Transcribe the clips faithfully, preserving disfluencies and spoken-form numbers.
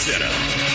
Center.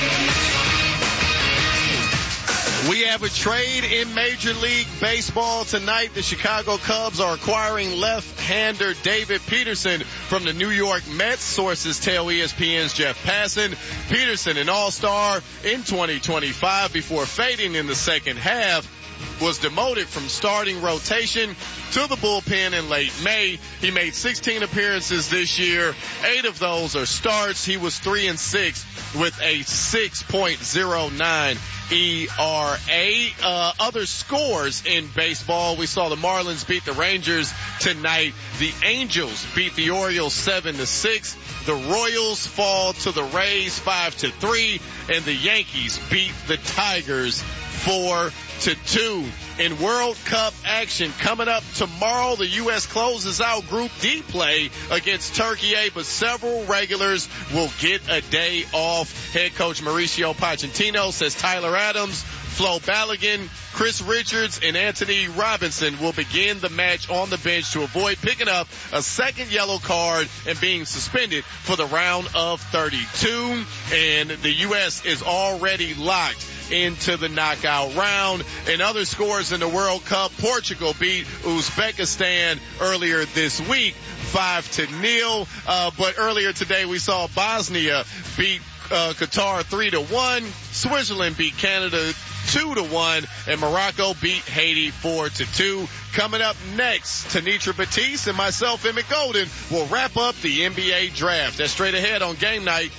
We have a trade in Major League Baseball tonight. The Chicago Cubs are acquiring left-hander David Peterson from the New York Mets. Sources tell E S P N's Jeff Passan. Peterson, an all-star in twenty twenty-five before fading in the second half, was demoted from starting rotation to the bullpen in late May. He made sixteen appearances this year. Eight of those are starts. He was three and six with a six point oh nine E R A. Uh, other scores in baseball. We saw the Marlins beat the Rangers tonight. The Angels beat the Orioles seven to six. The Royals fall to the Rays five to three. And the Yankees beat the Tigers four to two. In World Cup action coming up tomorrow, the U S closes out Group D play against Turkey A, but several regulars will get a day off. Head coach Mauricio Pochettino says Tyler Adams, Flo Balogun, Chris Richards, and Anthony Robinson will begin the match on the bench to avoid picking up a second yellow card and being suspended for the round of thirty-two. And the U S is already locked into the knockout round. And other scores in the World Cup, Portugal beat Uzbekistan earlier this week five to nil. Uh, but earlier today we saw Bosnia beat uh, Qatar three to one. Switzerland beat Canada two to one, and Morocco beat Haiti four to two. Coming up next, Tanitra Batiste and myself, Emmett Golden, will wrap up the N B A draft. That's straight ahead on Game Night.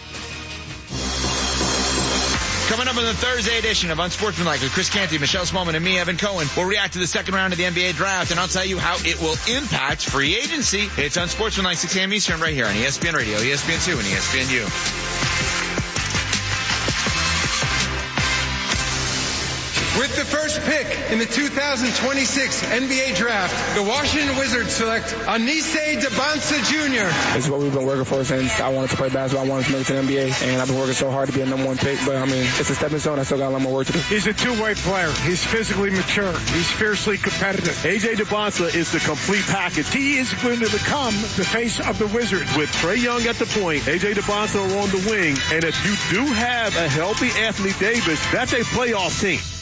Coming up on the Thursday edition of Unsportsmanlike with Chris Canty, Michelle Smallman, and me, Evan Cohen, we'll react to the second round of the N B A draft, and I'll tell you how it will impact free agency. It's Unsportsmanlike, six a.m. Eastern, right here on E S P N Radio, E S P N two, and E S P N U. With the first pick in the two thousand twenty-six N B A Draft, the Washington Wizards select Anise Debonsa Junior This is what we've been working for since I wanted to play basketball. I wanted to make it to the N B A, and I've been working so hard to be a number one pick. But, I mean, it's a stepping stone. I still got a lot more work to do. He's a two-way player. He's physically mature. He's fiercely competitive. A J Debonsa is the complete package. He is going to become the face of the Wizards. With Trae Young at the point, A J Debonsa on the wing, and if you do have a healthy Anthony Davis, that's a playoff team.